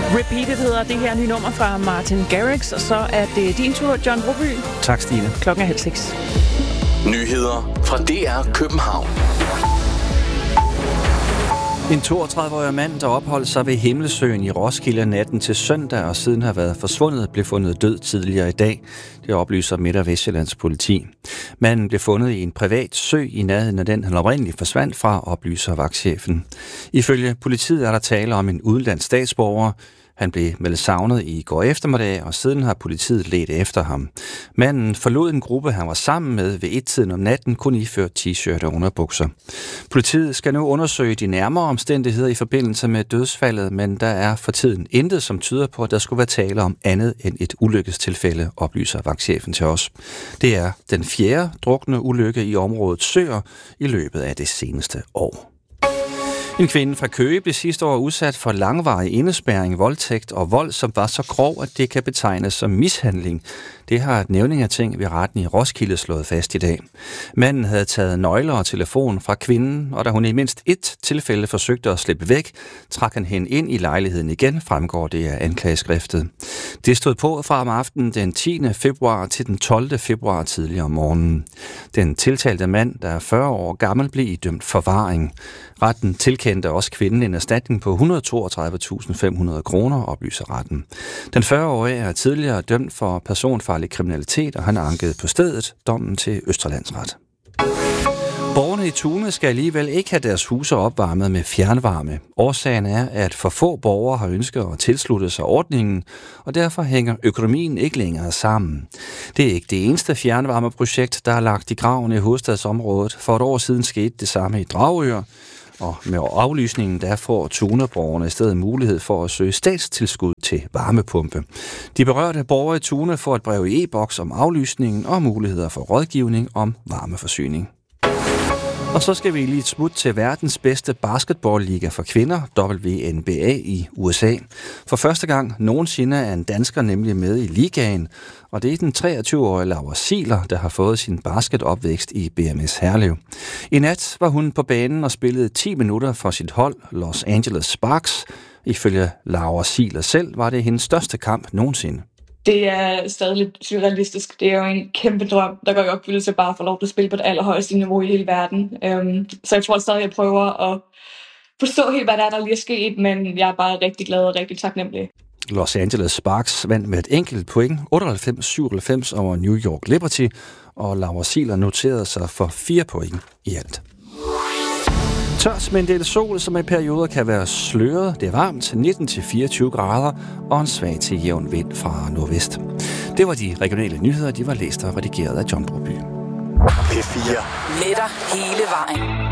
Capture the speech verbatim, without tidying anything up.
Repeated hedder det her nye nummer fra Martin Garrix, og så er det din tur, John Broby. Tak, Stine. Klokken er halv seks. Nyheder fra D R København. En toogtredive-årig mand, der opholdt sig ved Himmelsøen i Roskilde natten til søndag og siden har været forsvundet, blev fundet død tidligere i dag. Det oplyser Midt- og Vestjyllands politi. Manden blev fundet i en privat sø i nærheden af den, han oprindeligt forsvandt fra, oplyser vagtchefen. Ifølge politiet er der tale om en udenlandsk statsborger. Han blev meldt savnet i går eftermiddag, og siden har politiet ledt efter ham. Manden forlod en gruppe, han var sammen med ved et-tiden om natten, kun iført t-shirt og underbukser. Politiet skal nu undersøge de nærmere omstændigheder i forbindelse med dødsfaldet, men der er for tiden intet, som tyder på, at der skulle være tale om andet end et ulykkestilfælde, oplyser vagtchefen til os. Det er den fjerde drukne ulykke i området Søer i løbet af det seneste år. En kvinde fra Køge blev sidste år udsat for langvarig indespærring, voldtægt og vold, som var så grov, at det kan betegnes som mishandling. Det har et nævningeting ved retten i Roskilde slået fast i dag. Manden havde taget nøgler og telefon fra kvinden, og da hun i mindst et tilfælde forsøgte at slippe væk, trak han hende ind i lejligheden igen, fremgår det af anklageskriftet. Det stod på fra om aftenen den tiende februar til den tolvte februar tidligere om morgenen. Den tiltalte mand, der er fyrre år gammel, blev idømt forvaring. Retten tilkendte også kvinden en erstatning på et hundrede og toogtredive tusind fem hundrede kroner, oplyser retten. Den fyrre-årige er tidligere dømt for personfarlig kriminalitet, og han ankede på stedet dommen til Østre Landsret. Borgerne i Tune skal alligevel ikke have deres huse opvarmet med fjernvarme. Årsagen er, at for få borgere har ønsket at tilslutte sig ordningen, og derfor hænger økonomien ikke længere sammen. Det er ikke det eneste fjernvarmeprojekt, der er lagt i graven i hovedstadsområdet. For et år siden skete det samme i Dragør, og med aflysningen der får Tuneborgerne i stedet mulighed for at søge statstilskud til varmepumpe. De berørte borgere i Tune får et brev i e-boks om aflysningen og muligheder for rådgivning om varmeforsyning. Og så skal vi lige et smut til verdens bedste basketballliga for kvinder, W N B A i U S A. For første gang nogensinde er en dansker nemlig med i ligaen, og det er den treogtyve-årige Laura Sieler, der har fået sin basketopvækst i B M S Herlev. I nat var hun på banen og spillede ti minutter for sit hold, Los Angeles Sparks. Ifølge Laura Sieler selv var det hendes største kamp nogensinde. Det er stadig lidt surrealistisk. Det er jo en kæmpe drøm, der går i opfyldelse bare for lov til at spille på det allerhøjeste niveau i hele verden. Um, så jeg tror stadig, at jeg prøver at forstå helt, hvad der er, der lige er sket, men jeg er bare rigtig glad og rigtig taknemmelig. Los Angeles Sparks vandt med et enkelt point, otteoghalvfems syvoghalvfems over New York Liberty, og Laura Sieler noterede sig for fire point i alt. Tørt med en del sol, som i perioder kan være sløret. Det er varmt, nitten til fireogtyve grader, og en svag til jævn vind fra nordvest. Det var de regionale nyheder, de var læst og redigeret af John Broby. P fire. Med dig hele vejen.